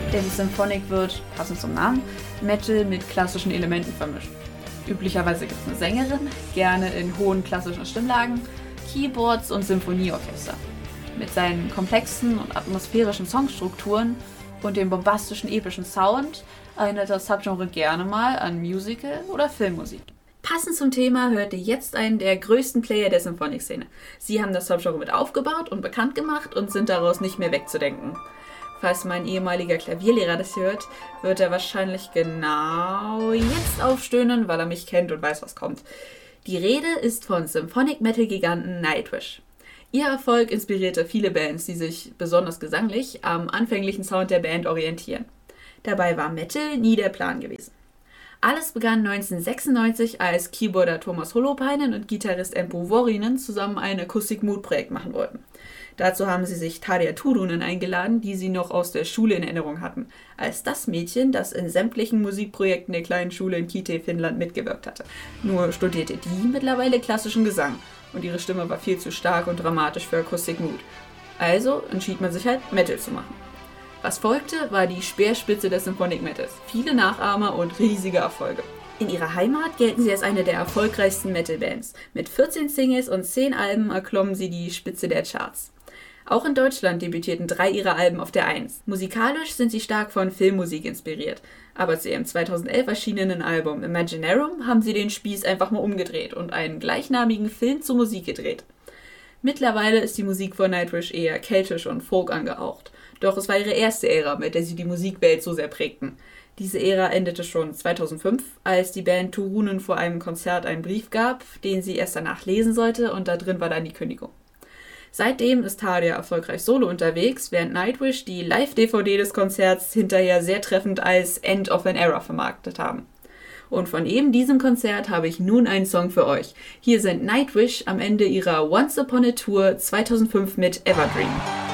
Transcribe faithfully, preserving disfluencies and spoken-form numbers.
denn Symphonic wird, passend zum Namen, Metal mit klassischen Elementen vermischt. Üblicherweise gibt es eine Sängerin, gerne in hohen klassischen Stimmlagen, Keyboards und Symphonieorchester. Mit seinen komplexen und atmosphärischen Songstrukturen und dem bombastischen, epischen Sound erinnert das Subgenre gerne mal an Musical- oder Filmmusik. Passend zum Thema hört ihr jetzt einen der größten Player der Symphonic-Szene. Sie haben das Subgenre mit aufgebaut und bekannt gemacht und sind daraus nicht mehr wegzudenken. Falls mein ehemaliger Klavierlehrer das hört, wird er wahrscheinlich genau jetzt aufstöhnen, weil er mich kennt und weiß, was kommt. Die Rede ist von Symphonic-Metal-Giganten Nightwish. Ihr Erfolg inspirierte viele Bands, die sich, besonders gesanglich, am anfänglichen Sound der Band orientieren. Dabei war Metal nie der Plan gewesen. Alles begann neunzehnhundertsechsundneunzig, als Keyboarder Thomas Holopainen und Gitarrist Empu Vuorinen zusammen ein Acoustic-Mood-Projekt machen wollten. Dazu haben sie sich Tarja Turunen eingeladen, die sie noch aus der Schule in Erinnerung hatten, als das Mädchen, das in sämtlichen Musikprojekten der kleinen Schule in Kite, Finnland mitgewirkt hatte. Nur studierte die mittlerweile klassischen Gesang und ihre Stimme war viel zu stark und dramatisch für Acoustic Mood. Also entschied man sich halt, Metal zu machen. Was folgte, war die Speerspitze des Symphonic Metals. Viele Nachahmer und riesige Erfolge. In ihrer Heimat gelten sie als eine der erfolgreichsten Metal-Bands. Mit vierzehn Singles und zehn Alben erklommen sie die Spitze der Charts. Auch in Deutschland debütierten drei ihrer Alben auf der Eins. Musikalisch sind sie stark von Filmmusik inspiriert. Aber zu ihrem zweitausendelf erschienenen Album Imaginarum haben sie den Spieß einfach mal umgedreht und einen gleichnamigen Film zur Musik gedreht. Mittlerweile ist die Musik von Nightwish eher keltisch und folk angehaucht. Doch es war ihre erste Ära, mit der sie die Musikwelt so sehr prägten. Diese Ära endete schon zweitausendfünf, als die Band Turunen vor einem Konzert einen Brief gab, den sie erst danach lesen sollte, und da drin war dann die Kündigung. Seitdem ist Tarja erfolgreich solo unterwegs, während Nightwish die Live-D V D des Konzerts hinterher sehr treffend als End of an Era vermarktet haben. Und von eben diesem Konzert habe ich nun einen Song für euch. Hier sind Nightwish am Ende ihrer Once Upon a Tour zweitausendfünf mit Everdream.